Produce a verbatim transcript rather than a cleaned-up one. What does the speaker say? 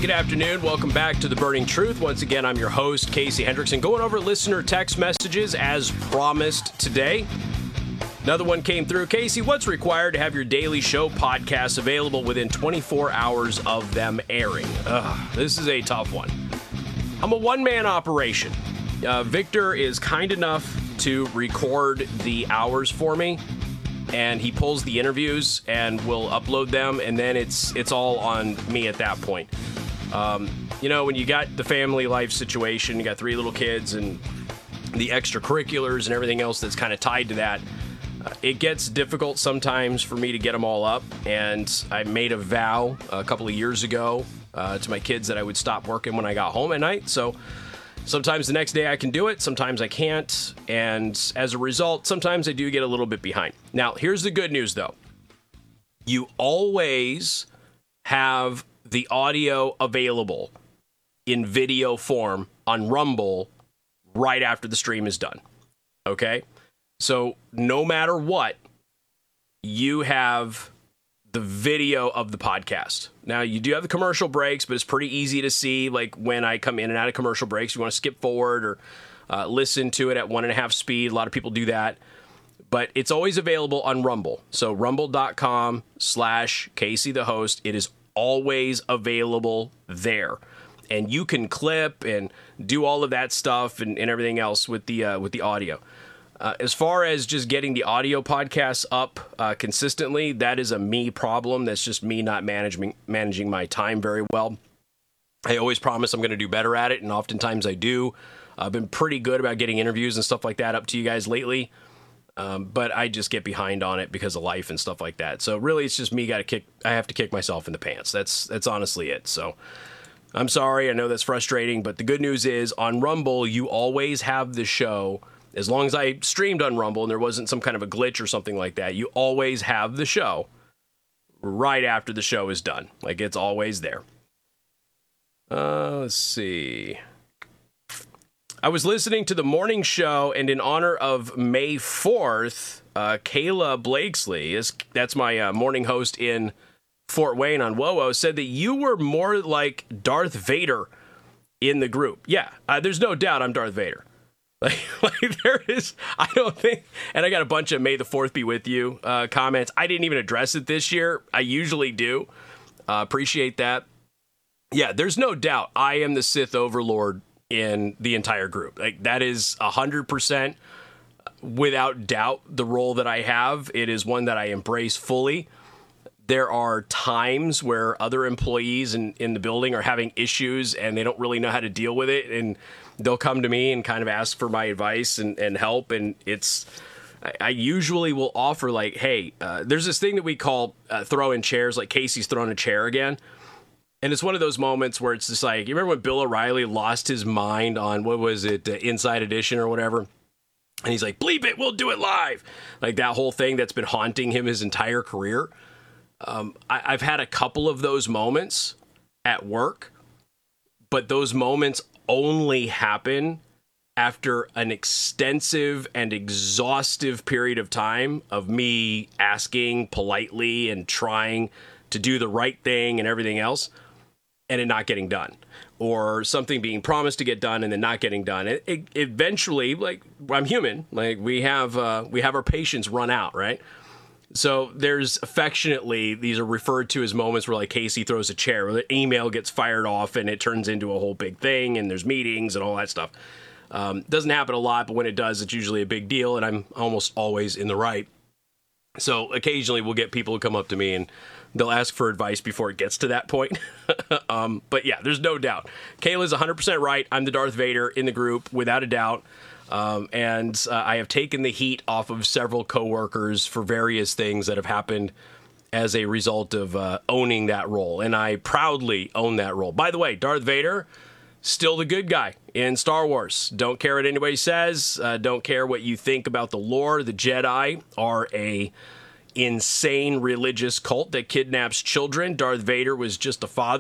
good afternoon. Welcome back to The Burning Truth. Once again, I'm your host, Casey Hendrickson, going over listener text messages as promised today. Another one came through. Casey, what's required to have your daily show podcasts available within twenty-four hours of them airing? Ugh, this is a tough one. I'm a one-man operation. Uh, Victor is kind enough to record the hours for me, and he pulls the interviews and will upload them, and then it's it's all on me at that point. Um, you know, when you got the family life situation, you got three little kids and the extracurriculars and everything else that's kind of tied to that, uh, it gets difficult sometimes for me to get them all up, and I made a vow a couple of years ago uh, to my kids that I would stop working when I got home at night, so sometimes the next day I can do it, sometimes I can't, and as a result, sometimes I do get a little bit behind. Now, here's the good news, though. You always have the audio available in video form on Rumble right after the stream is done, okay? So no matter what, you have the video of the podcast. Now, you do have the commercial breaks, but it's pretty easy to see, like, when I come in and out of commercial breaks. You want to skip forward or uh, listen to it at one and a half speed. A lot of people do that. But it's always available on Rumble. So rumble.com slash Casey the host. It is always available there. And you can clip and do all of that stuff and, and everything else with the uh, with the audio. Uh, as far as just getting the audio podcasts up uh, consistently, that is a me problem. That's just me not managing managing my time very well. I always promise I'm going to do better at it, and oftentimes I do. I've been pretty good about getting interviews and stuff like that up to you guys lately, um, but I just get behind on it because of life and stuff like that. So really, it's just me got to kick. I have to kick myself in the pants. That's that's honestly it. So I'm sorry. I know that's frustrating, but the good news is on Rumble, you always have the show. As long as I streamed on Rumble and there wasn't some kind of a glitch or something like that, you always have the show right after the show is done. Like, it's always there. Uh, let's see. I was listening to the morning show, and in honor of May fourth, uh, Kayla Blakesley, is that's my uh, morning host in Fort Wayne on W O W O, said that you were more like Darth Vader in the group. Yeah, uh, there's no doubt I'm Darth Vader. Like, like there is, I don't think, and I got a bunch of May the fourth be with you uh, comments. I didn't even address it this year. I usually do. Uh, appreciate that. Yeah, there's no doubt I am the Sith Overlord in the entire group. Like, that is one hundred percent without doubt the role that I have. It is one that I embrace fully. There are times where other employees in, in the building are having issues and they don't really know how to deal with it, and they'll come to me and kind of ask for my advice and, and help, and it's I, I usually will offer, like, hey, uh, there's this thing that we call uh, throwing chairs, like Casey's throwing a chair again, and it's one of those moments where it's just like, you remember when Bill O'Reilly lost his mind on, what was it, uh, Inside Edition or whatever? And he's like, bleep it, we'll do it live. Like, that whole thing that's been haunting him his entire career. Um, I, I've had a couple of those moments at work, but those moments only happen after an extensive and exhaustive period of time of me asking politely and trying to do the right thing and everything else, and it not getting done, or something being promised to get done and then not getting done. It, it eventually, like, I'm human, like we have uh, we have our patience run out, right? So there's affectionately, these are referred to as moments where, like, Casey throws a chair, or the email gets fired off and it turns into a whole big thing, and there's meetings and all that stuff. Um, doesn't happen a lot, but when it does, it's usually a big deal, and I'm almost always in the right. So occasionally we'll get people who come up to me and they'll ask for advice before it gets to that point. um, but yeah, there's no doubt. Kayla's one hundred percent right. I'm the Darth Vader in the group, without a doubt. Um, and uh, I have taken the heat off of several coworkers for various things that have happened as a result of uh, owning that role. And I proudly own that role. By the way, Darth Vader, still the good guy in Star Wars. Don't care what anybody says. Uh, don't care what you think about the lore. The Jedi are a insane religious cult that kidnaps children. Darth Vader was just a father